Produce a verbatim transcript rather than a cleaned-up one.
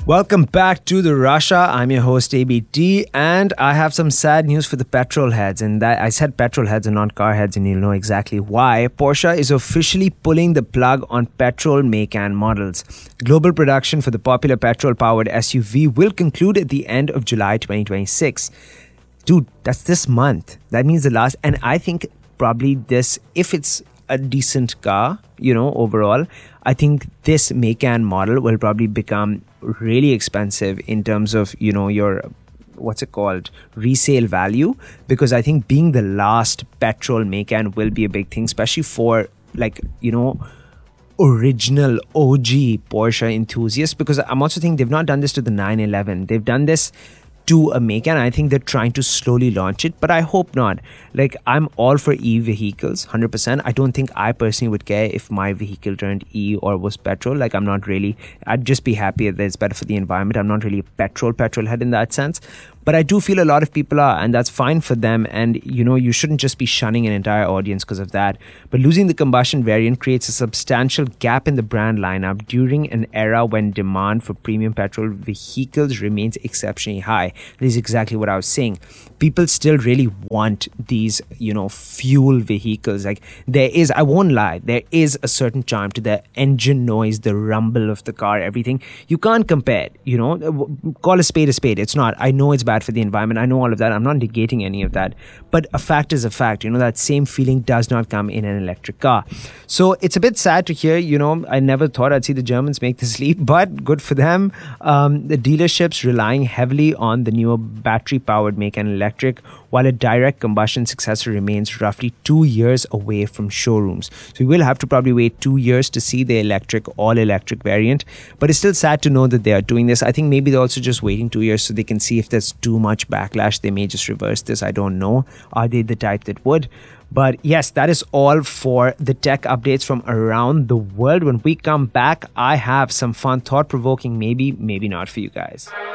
Welcome back to the Russia. I'm your host A B T, and I have some sad news for the petrol heads. And that I said petrol heads and not car heads, and you'll know exactly why. Porsche is officially pulling the plug on petrol Macan models. Global production for the popular petrol-powered S U V will conclude at the end of July twenty twenty-six. Dude, that's this month. That means the last, and I think probably this, if it's a decent car, you know, overall, I think this Macan model will probably become really expensive in terms of, you know, your, what's it called, resale value, because I think being the last petrol Macan will be a big thing, especially for, like, you know, original O G Porsche enthusiasts, because I'm also thinking they've not done this to the nine eleven. They've done this to a Macan. I think they're trying to slowly launch it, but I hope not. Like, I'm all for E vehicles, one hundred percent. I don't think I personally would care if my vehicle turned E or was petrol. Like, I'm not really, I'd just be happy that it's better for the environment. I'm not really a petrol, petrol head in that sense. But I do feel a lot of people are, and that's fine for them. And, you know, you shouldn't just be shunning an entire audience because of that. But losing the combustion variant creates a substantial gap in the brand lineup during an era when demand for premium petrol vehicles remains exceptionally high. This is exactly what I was saying. People still really want these, you know, fuel vehicles. Like, there is, I won't lie, there is a certain charm to the engine noise, the rumble of the car, everything. You can't compare it, you know. Call a spade a spade. It's not. I know it's bad for the environment. I know all of that. I'm not negating any of that. But a fact is a fact. You know, that same feeling does not come in an electric car. So it's a bit sad to hear, you know, I never thought I'd see the Germans make this leap, but good for them. Um, the dealerships relying heavily on the newer battery-powered Macan Electric, while a direct combustion successor remains roughly two years away from showrooms. So we will have to probably wait two years to see the electric, all-electric variant. But it's still sad to know that they are doing this. I think maybe they're also just waiting two years so they can see if there's too much backlash. They may just reverse this. I don't know. Are they the type that would? But yes, that is all for the tech updates from around the world. When we come back, I have some fun, thought-provoking, maybe, maybe not for you guys.